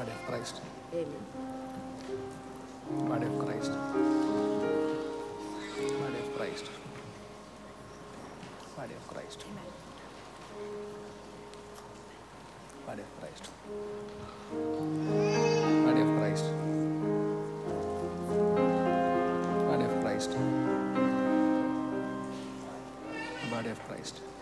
Body of Christ. Amen. Body of Christ. Body of Christ. Body of Christ. Body of Christ. Body of Christ. Body of Christ. Body of Christ.